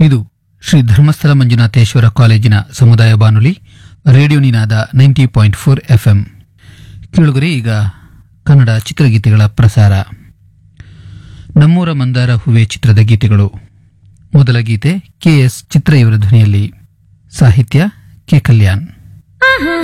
ಇದು ಶ್ರೀ ಧರ್ಮಸ್ಥಳ ಮಂಜುನಾಥೇಶ್ವರ ಕಾಲೇಜಿನ ಸಮುದಾಯ ಬಾನುಲಿ ರೇಡಿಯೋ ನಿನಾದ 90.4 FM. ಕೇಳುಗರೆ, ಈಗ ಕನ್ನಡ ಚಿತ್ರಗೀತೆಗಳ ಪ್ರಸಾರ. ನಮ್ಮೂರ ಮಂದಾರ ಹೂವೆ ಚಿತ್ರದ ಗೀತೆಗಳು. ಮೊದಲ ಗೀತೆ KS ಚಿತ್ರ ಇವರ ಧ್ವನಿಯಲ್ಲಿ, ಸಾಹಿತ್ಯ ಕೆ ಕಲ್ಯಾಣ್.